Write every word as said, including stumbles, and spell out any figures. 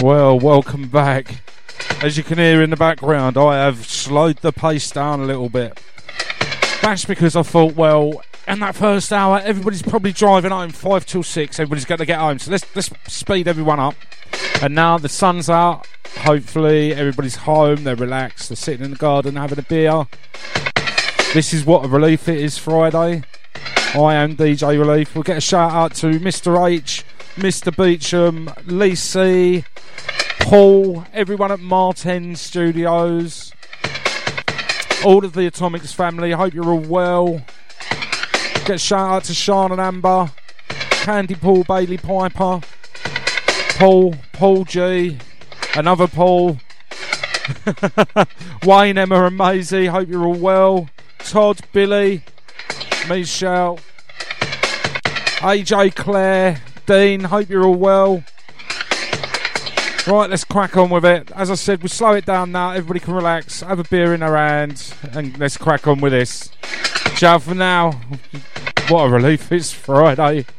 Well, welcome back. As you can hear in the background, I have slowed the pace down a little bit. That's because I thought, well, in that first hour, everybody's probably driving home five till six. Everybody's got to get home, so let's let's speed everyone up. And now the sun's out. Hopefully, everybody's home. They're relaxed. They're sitting in the garden having a beer. This is what a relief it is. Friday. I am D J Relief. We'll get a shout out to Mister H, Mister Beecham, Lee C, Paul, everyone at Martin Studios, all of the Atomics family. I hope you're all well. Get a shout out to Sean and Amber, Candy Paul, Bailey Piper, Paul, Paul G, another Paul, Wayne, Emma and Maisie. Hope you're all well. Todd, Billy, Michelle, A J, Claire, Dean, hope you're all well. Right, let's crack on with it. As I said, we'll slow it down now. Everybody can relax, have a beer in their hand, and let's crack on with this. Ciao for now. What a relief, it's Friday.